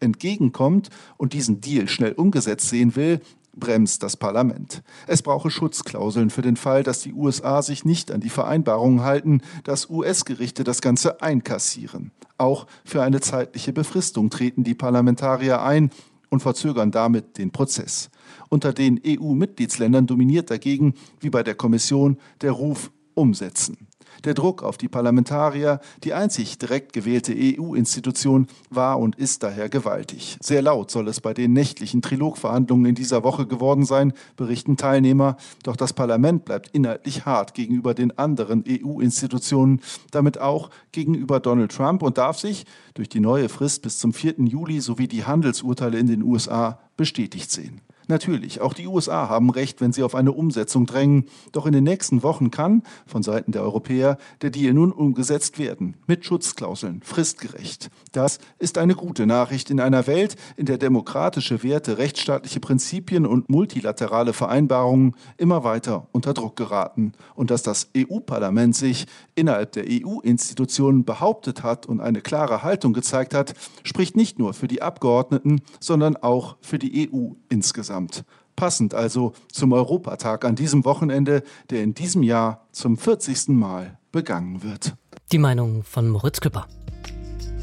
entgegenkommt und diesen Deal schnell umgesetzt sehen will, bremst das Parlament. Es brauche Schutzklauseln für den Fall, dass die USA sich nicht an die Vereinbarungen halten, dass US-Gerichte das Ganze einkassieren. Auch für eine zeitliche Befristung treten die Parlamentarier ein und verzögern damit den Prozess. Unter den EU-Mitgliedsländern dominiert dagegen, wie bei der Kommission, der Ruf umsetzen. Der Druck auf die Parlamentarier, die einzig direkt gewählte EU-Institution, war und ist daher gewaltig. Sehr laut soll es bei den nächtlichen Trilogverhandlungen in dieser Woche geworden sein, berichten Teilnehmer. Doch das Parlament bleibt inhaltlich hart gegenüber den anderen EU-Institutionen, damit auch gegenüber Donald Trump und darf sich durch die neue Frist bis zum 4. Juli sowie die Handelsurteile in den USA bestätigt sehen. Natürlich, auch die USA haben recht, wenn sie auf eine Umsetzung drängen. Doch in den nächsten Wochen kann, von Seiten der Europäer, der Deal nun umgesetzt werden. Mit Schutzklauseln, fristgerecht. Das ist eine gute Nachricht in einer Welt, in der demokratische Werte, rechtsstaatliche Prinzipien und multilaterale Vereinbarungen immer weiter unter Druck geraten. Und dass das EU-Parlament sich innerhalb der EU-Institutionen behauptet hat und eine klare Haltung gezeigt hat, spricht nicht nur für die Abgeordneten, sondern auch für die EU insgesamt. Passend also zum Europatag an diesem Wochenende, der in diesem Jahr zum 40. Mal begangen wird. Die Meinung von Moritz Küpper.